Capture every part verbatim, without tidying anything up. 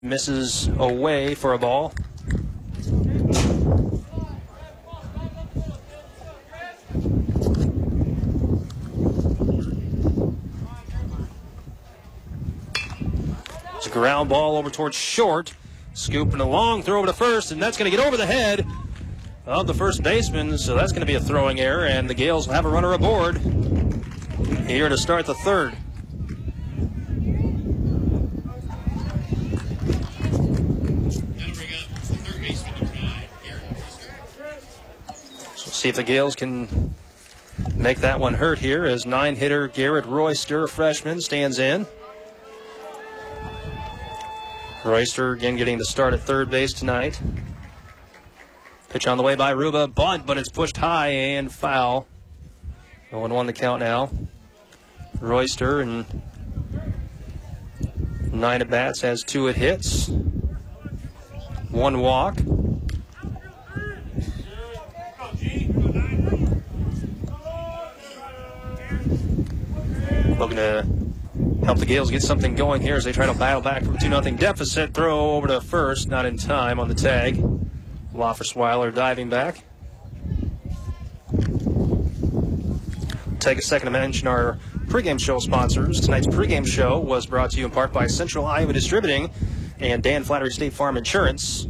misses away for a ball. It's a ground ball over towards short. Scooping a long throw over to first, and that's going to get over the head of the first baseman, so that's going to be a throwing error, and the Gales will have a runner aboard here to start the third. So we'll see if the Gales can make that one hurt here as nine-hitter Garrett Royster, a freshman, stands in. Royster again getting the start at third base tonight. Pitch on the way by Ruba, bunt, but it's pushed high and foul. oh one one the count now. Royster and nine at bats, has two at hits, one walk. Looking to help the Gales get something going here as they try to battle back from two nothing deficit. Throw over to first, not in time on the tag. Loffersweiler diving back. Take a second to mention our pregame show sponsors. Tonight's pregame show was brought to you in part by Central Iowa Distributing and Dan Flattery State Farm Insurance.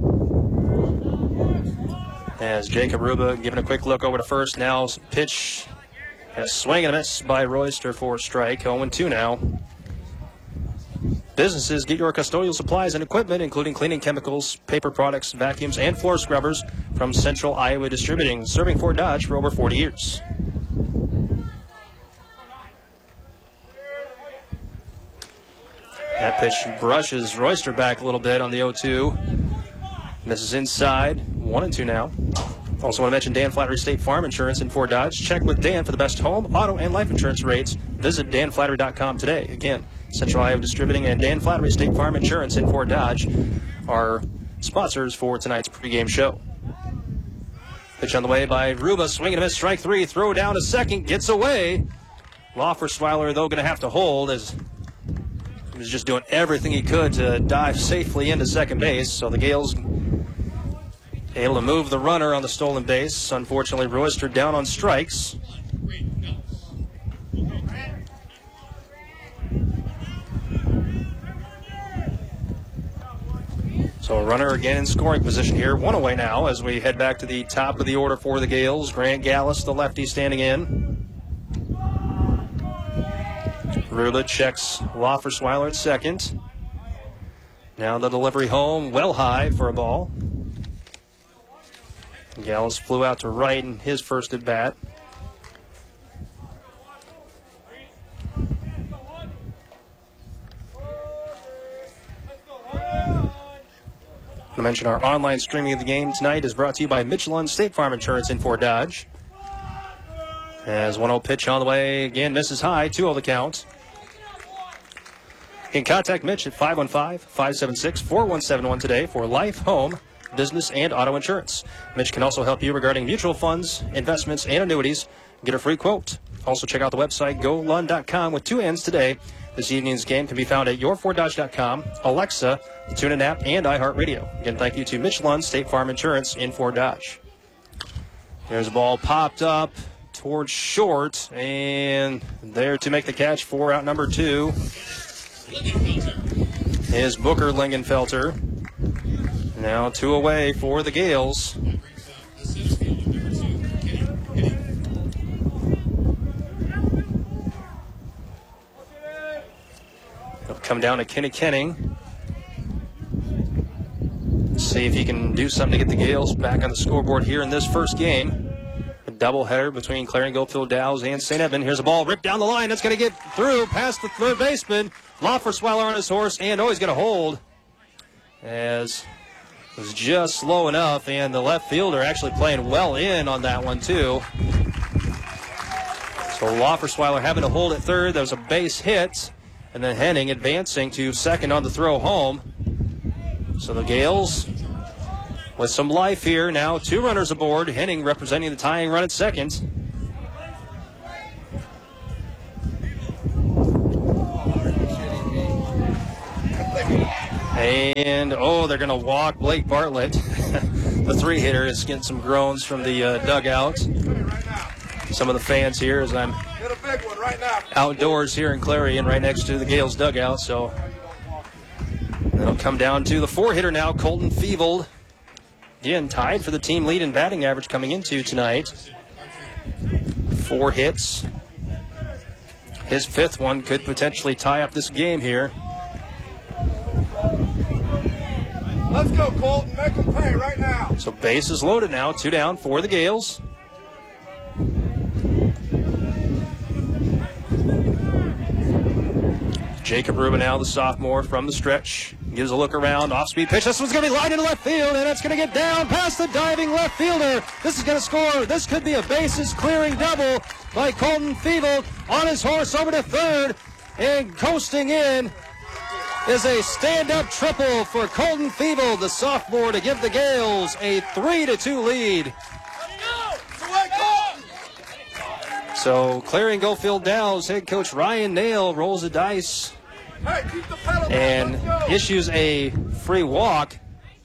As Jacob Ruba giving a quick look over to first. Now pitch, a swing and a miss by Royster for a strike. oh two now. Businesses, get your custodial supplies and equipment, including cleaning chemicals, paper products, vacuums, and floor scrubbers from Central Iowa Distributing, serving Fort Dodge for over forty years. That pitch brushes Royster back a little bit on the oh two. Misses inside, one and two now. Also want to mention Dan Flattery State Farm Insurance in Fort Dodge. Check with Dan for the best home, auto, and life insurance rates. Visit dan flattery dot com today. Again, Central Iowa Distributing and Dan Flattery State Farm Insurance in Fort Dodge are sponsors for tonight's pregame show. Pitch on the way by Ruba, swing and a miss, strike three, throw down to second, gets away. Loffersweiler, though, going to have to hold as he was just doing everything he could to dive safely into second base. So the Gales able to move the runner on the stolen base. Unfortunately, Royster down on strikes. So a runner again in scoring position here. One away now as we head back to the top of the order for the Gales. Grant Gallus, the lefty, standing in. Ruba checks Loffersweiler at second. Now the delivery home, well high for a ball. Gallus flew out to right in his first at bat. I mention our online streaming of the game tonight is brought to you by Michelin State Farm Insurance in Fort Dodge. As one oh pitch on the way, again misses high, two oh the count. You can contact Mitch at five one five, five seven six, four one seven one today for life, home, business, and auto insurance. Mitch can also help you regarding mutual funds, investments, and annuities. Get a free quote. Also check out the website go lund dot com with two N's today. This evening's game can be found at your fort dodge dot com, Alexa, the TuneIn app, and iHeartRadio. Again, thank you to Michelin State Farm Insurance in Fort Dodge. There's a ball popped up towards short, and there to make the catch for out number two is Booker Lingenfelter. Now two away for the Gales. He'll come down to Kenny Kenning. See if he can do something to get the Gales back on the scoreboard here in this first game. A doubleheader between Clarion Goldfield Dows and Saint Edmund. Here's a ball ripped down the line. That's going to get through past the third baseman. Loffersweiler on his horse, and oh, he's going to hold. As it was just slow enough, and the left fielder actually playing well in on that one, too. So Loffersweiler having to hold at third. There was a base hit, and then Henning advancing to second on the throw home. So the Gales with some life here. Now two runners aboard. Henning representing the tying run at second. And, oh, they're going to walk Blake Bartlett. The three-hitter is getting some groans from the uh, dugout. Some of the fans here as I'm outdoors here in Clarion right next to the Gales dugout. So it'll come down to the four-hitter now, Colton Fevold. Again, tied for the team lead in batting average coming into tonight. Four hits. His fifth one could potentially tie up this game here. Let's go, Colton. Make them pay right now. So base is loaded now. Two down for the Gales. Jacob Rubenau, the sophomore, from the stretch. Gives a look around. Off-speed pitch. This one's going to be lined into left field, and it's going to get down past the diving left fielder. This is going to score. This could be a bases-clearing double by Colton Fevold on his horse over to third. And coasting in is a stand-up triple for Colton Fevold, the sophomore, to give the Gales a three to two lead. So Clarion Goldfield Dow's head coach Ryan Nail rolls the dice and issues a free walk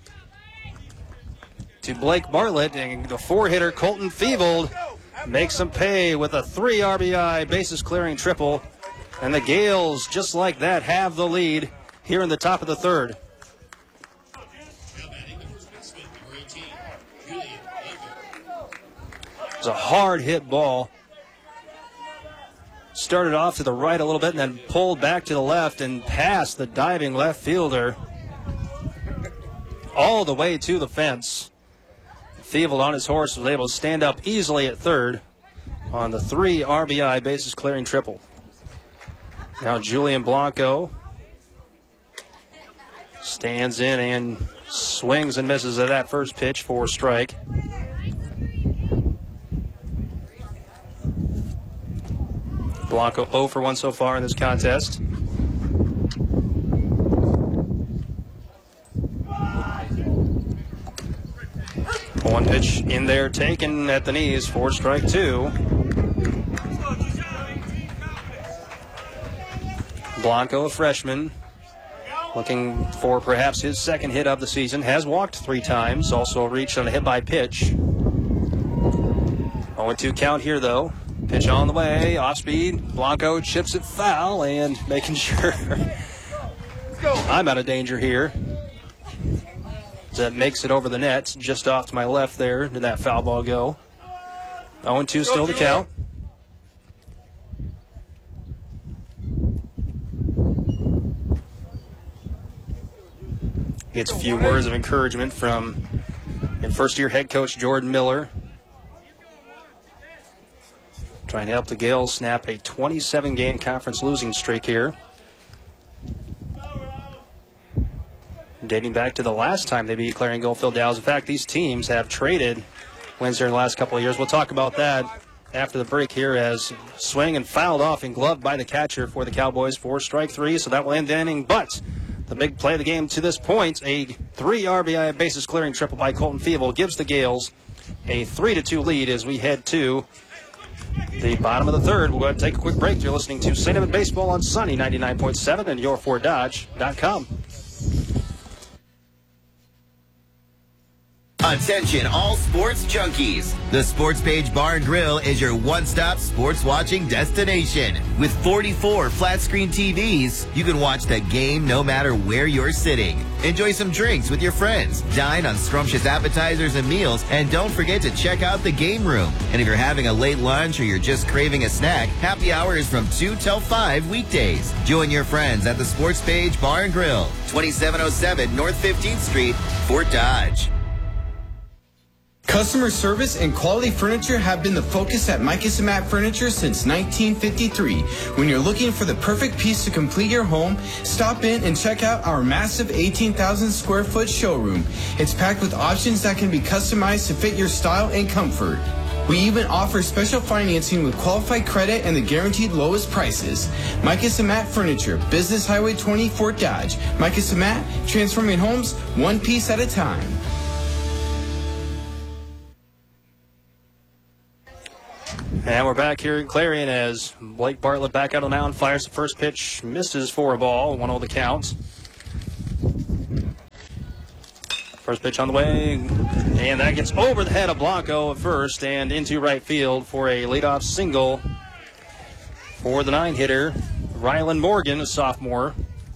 to Blake Bartlett, and the four-hitter Colton Fevold makes him pay with a three R B I bases-clearing triple, and the Gales, just like that, have the lead here in the top of the third. It's a hard-hit ball. Started off to the right a little bit and then pulled back to the left and past the diving left fielder all the way to the fence. Fevold on his horse was able to stand up easily at third on the three R B I bases clearing triple. Now Julian Blanco stands in and swings and misses at that first pitch for a strike. Blanco oh for one so far in this contest. One pitch in there taken at the knees for strike two. Blanco, a freshman, looking for perhaps his second hit of the season. Has walked three times, also reached on a hit by pitch. oh two count here though. Pitch on the way, off speed. Blanco chips it foul and making sure I'm out of danger here. That makes it over the net, just off to my left there. Did that foul ball go? oh two still the count. Gets a few words of encouragement from first-year head coach Jordan Miller. Trying to help the Gales snap a twenty-seven game conference losing streak here. Dating back to the last time they beat Clarion Goldfield Dow's. In fact, these teams have traded wins here in the last couple of years. We'll talk about that after the break here, as swing and fouled off and gloved by the catcher for the Cowboys for strike three. So that will end the inning. But the big play of the game to this point, a three R B I bases clearing triple by Colton Fevold, gives the Gales a three to two lead as we head to the bottom of the third. We'll go ahead and take a quick break. You're listening to Saint Edmund Baseball on Sunny ninety-nine point seven and your ford dodge dot com. Attention all sports junkies. The Sports Page Bar and Grill is your one-stop sports watching destination. With forty-four flat-screen T Vs, you can watch the game no matter where you're sitting. Enjoy some drinks with your friends, dine on scrumptious appetizers and meals, and don't forget to check out the game room. And if you're having a late lunch or you're just craving a snack, happy hour is from two till five weekdays. Join your friends at the Sports Page Bar and Grill, twenty-seven oh seven North fifteenth Street, Fort Dodge. Customer service and quality furniture have been the focus at Micah Samat Furniture since nineteen fifty-three. When you're looking for the perfect piece to complete your home, stop in and check out our massive eighteen thousand square foot showroom. It's packed with options that can be customized to fit your style and comfort. We even offer special financing with qualified credit and the guaranteed lowest prices. Micah Samat Furniture, Business Highway twenty, Fort Dodge. Micah Samat, transforming homes one piece at a time. And we're back here in Clarion as Blake Bartlett back out on the mound, fires the first pitch, misses for a ball, one oh the count. First pitch on the way, and that gets over the head of Blanco at first and into right field for a leadoff single for the nine-hitter, Rylan Morgan, a sophomore.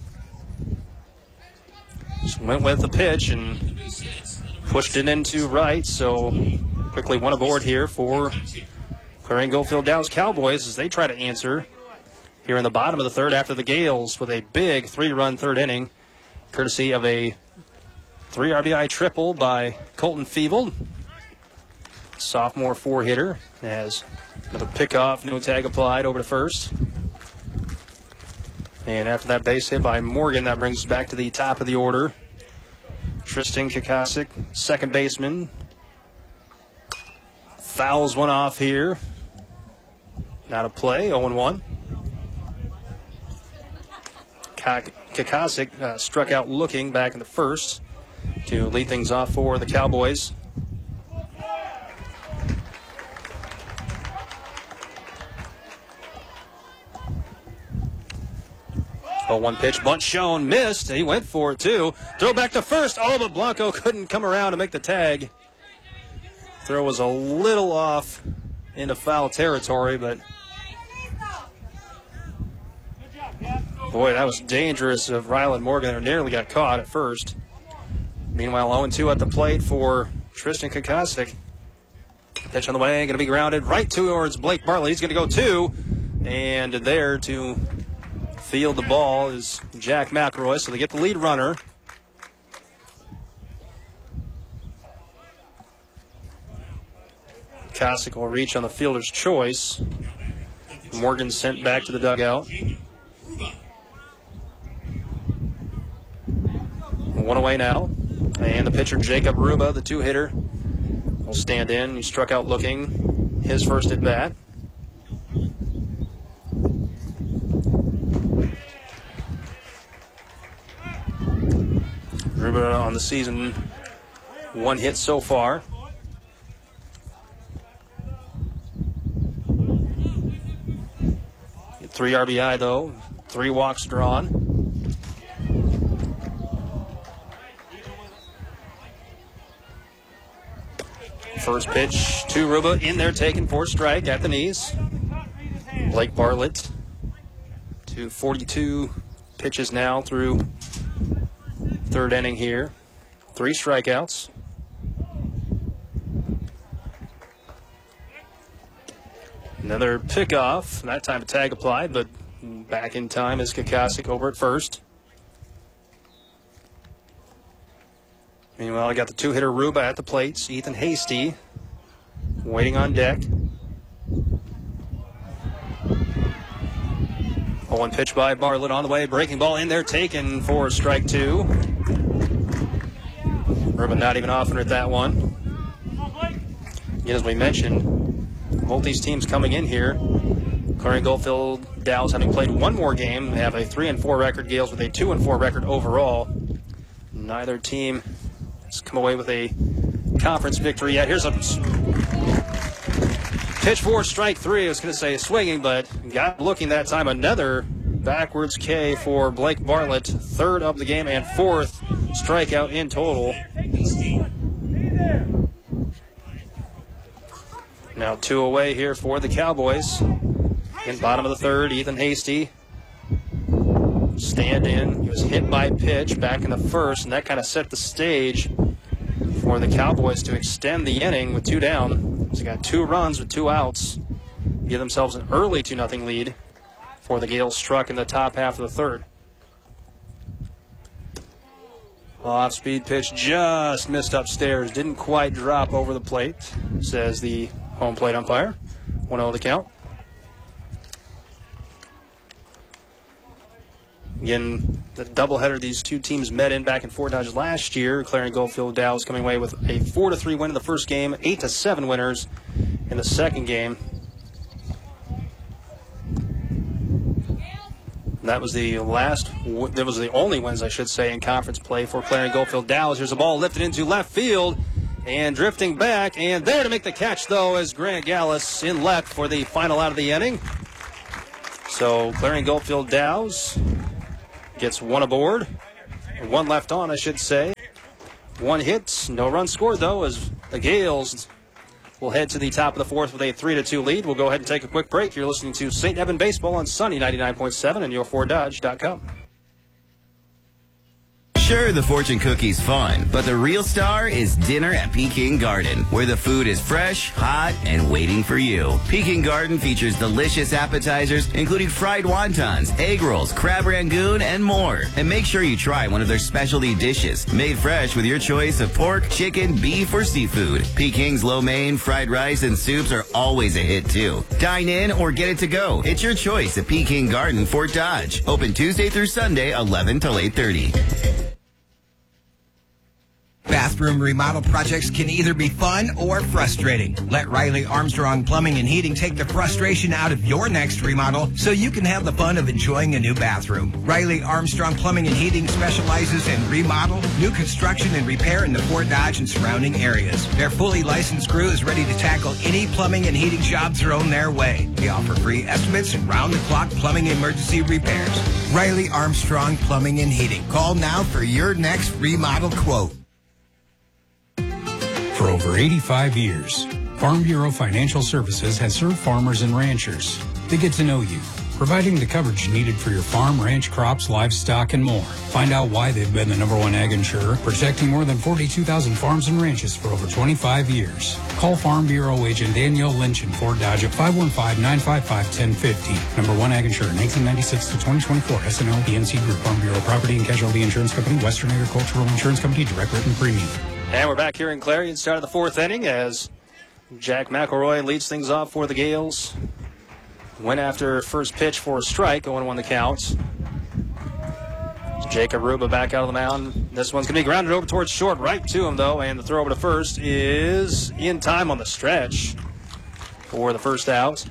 Just went with the pitch and pushed it into right, so quickly one aboard here for Clarion Goldfield Dow's Cowboys as they try to answer here in the bottom of the third after the Gales with a big three-run third inning, courtesy of a three R B I triple by Colton Feeble, sophomore four-hitter, has another pickoff, no tag applied over to first. And after that base hit by Morgan, that brings us back to the top of the order. Tristan Kakasik, second baseman, fouls one off here. Not a play, oh and one. Kakasik uh, struck out looking back in the first to lead things off for the Cowboys. oh one pitch, bunt shown, missed. He went for it too. Throw back to first. Oh, but Blanco couldn't come around to make the tag. Throw was a little off into foul territory, but boy, that was dangerous of Rylan Morgan, who nearly got caught at first. Meanwhile, oh and two at the plate for Tristan Kakasik. Pitch on the way, going to be grounded right towards Blake Bartlett. He's going to go two, and there to field the ball is Jack McElroy, so they get the lead runner. Kakasik will reach on the fielder's choice. Morgan sent back to the dugout. One away now. And the pitcher, Jacob Ruba, the two-hitter, will stand in. He struck out looking. His first at bat. Ruba on the season, one hit so far. Three R B I, though. Three walks drawn. First pitch to Ruba, in there taken for a strike at the knees. Blake Bartlett to forty-two pitches now through third inning here. Three strikeouts. Another pickoff, that time a tag applied, but back in time is Kakasik over at first. Meanwhile, I got the two-hitter Ruba at the plates. Ethan Hasty waiting on deck. oh one pitch by Bartlett on the way. Breaking ball in there, taken for strike two. Ruba not even offering at that one. Again, as we mentioned, both these teams coming in here. Clarion Goldfield Dows having played one more game. They have a three and four record. Gales with a two and four record overall. Neither team come away with a conference victory yet. Here's a pitch for strike three. I was going to say swinging, but got looking that time. Another backwards K for Blake Bartlett. Third of the game and fourth strikeout in total. Now two away here for the Cowboys. In bottom of the third, Ethan Hasty. Stand in. He was hit by pitch back in the first, and that kind of set the stage for the Cowboys to extend the inning with two down. So they got two runs with two outs. Give themselves an early two nothing lead before the Gales struck in the top half of the third. Off-speed pitch just missed upstairs. Didn't quite drop over the plate, says the home plate umpire. one oh the count. Again, the doubleheader these two teams met in back in Fort Dodge last year. Clarion Goldfield Dows coming away with a four to three win in the first game, eight to seven winners in the second game. That was the last, that was the only wins, I should say, in conference play for Clarion Goldfield Dows. Here's a ball lifted into left field and drifting back, and there to make the catch, though, is Grant Gallus in left for the final out of the inning. So Clarion Goldfield Dows gets one aboard, one left on, I should say, One hit, no run scored, though, as the Gales will head to the top of the fourth with a three to two lead. We'll go ahead and take a quick break. You're listening to Saint Edmund Baseball on Sunny ninety-nine point seven and your ford dodge dot com. Sure, the fortune cookie's fun, but the real star is dinner at Peking Garden, where the food is fresh, hot, and waiting for you. Peking Garden features delicious appetizers, including fried wontons, egg rolls, crab rangoon, and more. And make sure you try one of their specialty dishes, made fresh with your choice of pork, chicken, beef, or seafood. Peking's lo mein, fried rice, and soups are always a hit, too. Dine in or get it to go. It's your choice at Peking Garden, Fort Dodge. Open Tuesday through Sunday, eleven till eight thirty. Bathroom remodel projects can either be fun or frustrating. Let Riley Armstrong Plumbing and Heating take the frustration out of your next remodel so you can have the fun of enjoying a new bathroom. Riley Armstrong Plumbing and Heating specializes in remodel, new construction, and repair in the Fort Dodge and surrounding areas. Their fully licensed crew is ready to tackle any plumbing and heating jobs thrown their way. They offer free estimates and round-the-clock plumbing emergency repairs. Riley Armstrong Plumbing and Heating. Call now for your next remodel quote. For over eighty-five years, Farm Bureau Financial Services has served farmers and ranchers. They get to know you, providing the coverage needed for your farm, ranch, crops, livestock, and more. Find out why they've been the number one ag insurer, protecting more than forty-two thousand farms and ranches for over twenty-five years. Call Farm Bureau agent Danielle Lynch in Fort Dodge at five one five, nine five five, one zero five zero. Number one ag insurer, nineteen ninety-six to twenty twenty-four. S N L, B N C Group, Farm Bureau Property and Casualty Insurance Company, Western Agricultural Insurance Company, direct written premium. And we're back here in Clarion, start of the fourth inning, as Jack McElroy leads things off for the Gales. Went after first pitch for a strike, oh and one the count. Jacob Ruba back out of the mound. This one's going to be grounded over towards short, right to him, though, and the throw over to first is in time on the stretch for the first out.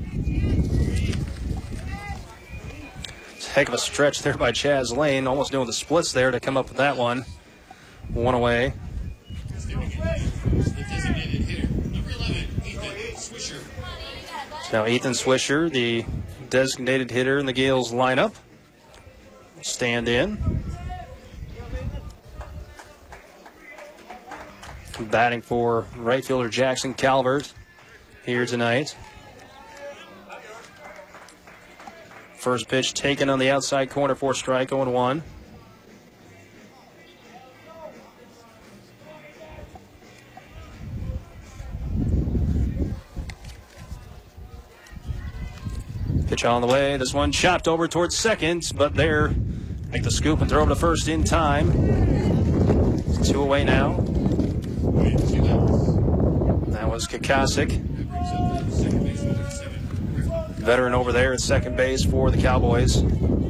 It's a heck of a stretch there by Chaz Lane, almost doing the splits there to come up with that one. One away. Now Ethan Swisher, the designated hitter in the Gales lineup, stand in. Batting for right fielder Jackson Calvert here tonight. First pitch taken on the outside corner for a strike, oh and one. Pitch on the way. This one chopped over towards second, but there, make the scoop and throw over to first in time. Two away now. That was Kakasik. Veteran over there at second base for the Cowboys.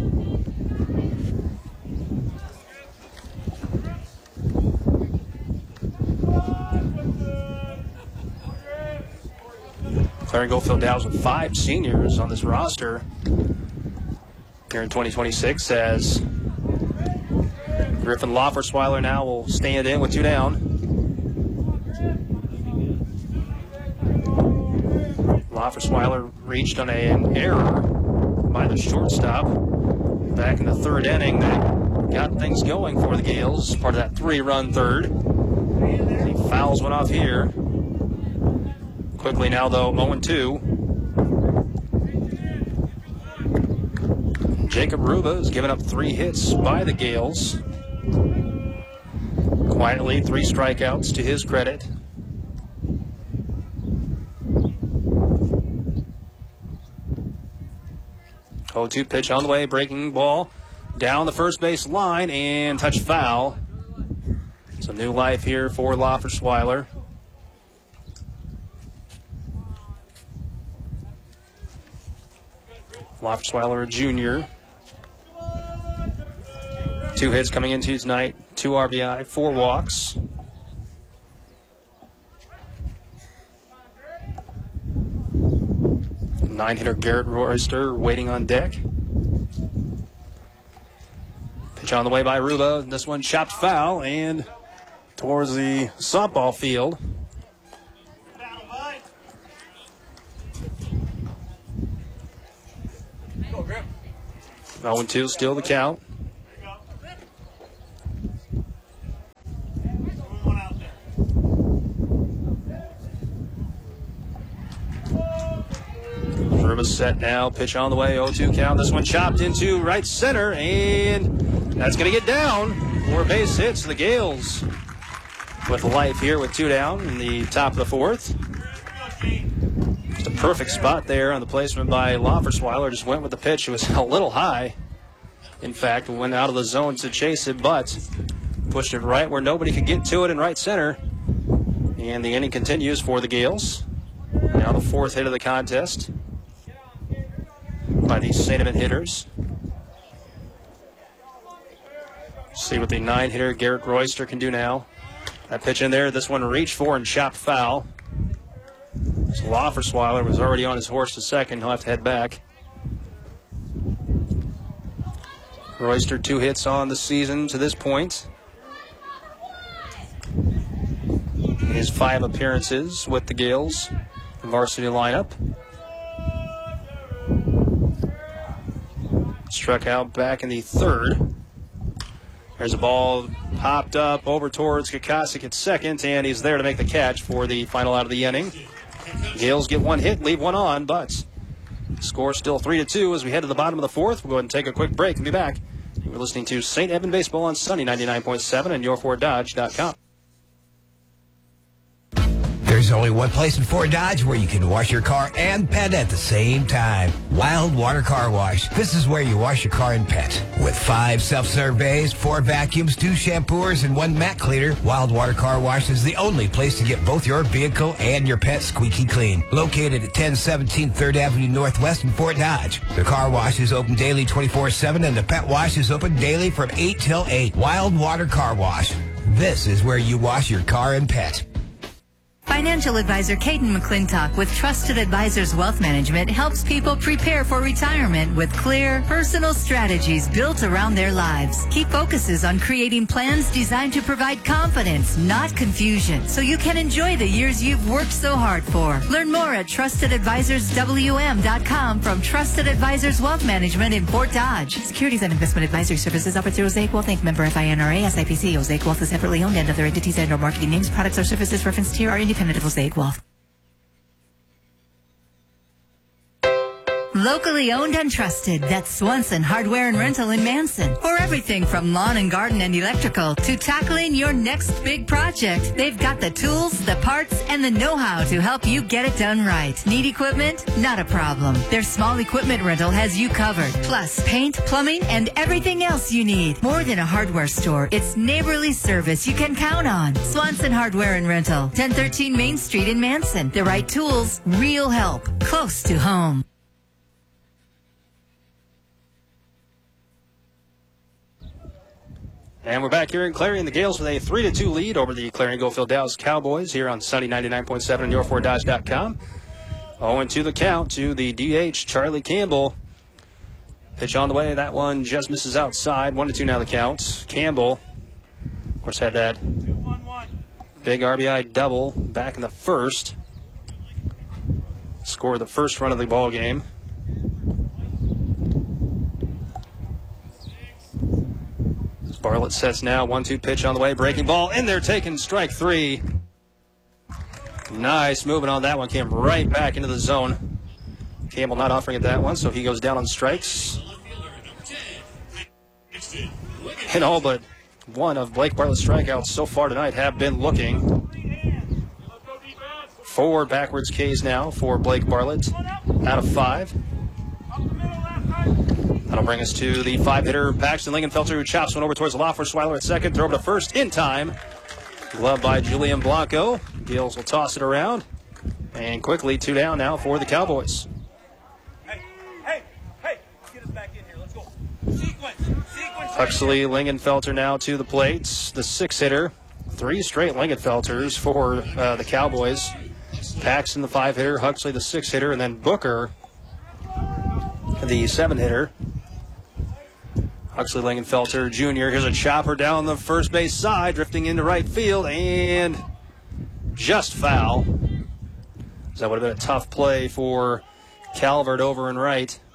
Clarion Goldfield Dow's with five seniors on this roster here in twenty twenty-six, as Griffin Loffersweiler now will stand in with two down. Loffersweiler reached on a, an error by the shortstop back in the third inning that got things going for the Gales, part of that three-run third. He fouls one off here. Quickly now, though, oh and two. Jacob Ruba has given up three hits by the Gales. Quietly, three strikeouts to his credit. oh two pitch on the way, breaking ball down the first base line and touch foul. Some new life here for Loffersweiler. Loffersweiler, a junior. Two hits coming into tonight, two R B I, four walks. Nine-hitter Garrett Royster waiting on deck. Pitch on the way by Ruba. This one chopped foul and towards the softball field. oh and two, still the count. to set now. Pitch on the way, oh two count. This one chopped into right center, and that's going to get down. Four base hits. The Gales with life here with two down in the top of the fourth. Just a perfect spot there on the placement by Loffersweiler. Just went with the pitch. It was a little high. In fact, went out of the zone to chase it, but pushed it right where nobody could get to it in right center. And the inning continues for the Gales. Now the fourth hit of the contest by the Saint Amant hitters. See what the nine hitter Garrett Royster can do now. That pitch in there, this one reached for and chopped foul. So Loffersweiler was already on his horse to second. He'll have to head back. Royster, two hits on the season to this point. His five appearances with the Gales, the varsity lineup. Struck out back in the third. There's a ball popped up over towards Kakasik at second, and he's there to make the catch for the final out of the inning. Gales get one hit, leave one on, but score still three to two as we head to the bottom of the fourth. We'll go ahead and take a quick break and be back. You're listening to Saint Edmund Baseball on Sunny ninety-nine point seven and your ford dodge dot com. There's only one place in Fort Dodge where you can wash your car and pet at the same time. Wild Water Car Wash. This is where you wash your car and pet. With five self-serve bays, four vacuums, two shampoos, and one mat cleaner, Wild Water Car Wash is the only place to get both your vehicle and your pet squeaky clean. Located at ten seventeen third Avenue Northwest in Fort Dodge. The car wash is open daily twenty-four seven, and the pet wash is open daily from eight till eight. Wild Water Car Wash. This is where you wash your car and pet. Financial advisor Caden McClintock with Trusted Advisors Wealth Management helps people prepare for retirement with clear, personal strategies built around their lives. He focuses on creating plans designed to provide confidence, not confusion, so you can enjoy the years you've worked so hard for. Learn more at trusted advisors w m dot com from Trusted Advisors Wealth Management in Fort Dodge. Securities and investment advisory services offered through Osaic Wealth Incorporated. Member F I N R A, S I P C. Osaic Wealth is separately owned, and other entities and or marketing names, products, or services referenced here are independent of Osaic Wealth. Locally owned and trusted, that's Swanson Hardware and Rental in Manson. For everything from lawn and garden and electrical to tackling your next big project, they've got the tools, the parts, and the know-how to help you get it done right. Need equipment? Not a problem. Their small equipment rental has you covered. Plus, paint, plumbing, and everything else you need. More than a hardware store, it's neighborly service you can count on. Swanson Hardware and Rental, ten thirteen Main Street in Manson. The right tools, real help, close to home. And we're back here in Clarion. The Gales with a three to two lead over the Clarion Goldfield Dallas Cowboys here on Sunny ninety-nine point seven and your ford dodge dot com. oh and two the count to the D H, Charlie Campbell. Pitch on the way. That one just misses outside. one to two now the count. Campbell, of course, had that big R B I double back in the first. Scored the first run of the ball game. Bartlett sets now, one two pitch on the way, breaking ball in there, taking strike three. Nice movement on that one, came right back into the zone. Campbell not offering it that one, so he goes down on strikes. And all but one of Blake Bartlett's strikeouts so far tonight have been looking. Four backwards Ks now for Blake Bartlett out of five. That'll bring us to the five-hitter Paxton Lingenfelter, who chops one over towards Loffersweiler at second. Throw over to first in time. Glove by Julian Blanco. Gales will toss it around. And quickly, two down now for the Cowboys. Hey, hey, hey, let's get us back in here. Let's go. Sequence, sequence. Huxley Lingenfelter now to the plate. The six-hitter. Three straight Lingenfelters for uh, the Cowboys. Paxton, the five-hitter. Huxley, the six-hitter. And then Booker, the seven-hitter. Huxley Lingenfelter Junior Here's a chopper down the first base side, drifting into right field, and just foul. So that would have been a tough play for Calvert over and right.